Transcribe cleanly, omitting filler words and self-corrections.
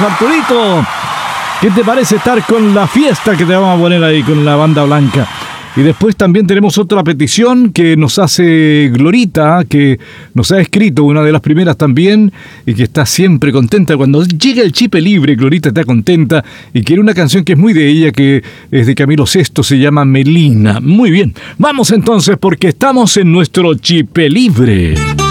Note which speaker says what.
Speaker 1: Arturito. ¿Qué te parece estar con la fiesta que te vamos a poner ahí con la banda blanca? Y después también tenemos otra petición que nos hace Glorita, que nos ha escrito, una de las primeras también, y que está siempre contenta. Cuando llega el Chipe Libre, Glorita está contenta y quiere una canción que es muy de ella, que es de Camilo Sesto, se llama Melina. Muy bien, vamos entonces porque estamos en nuestro Chipe Libre.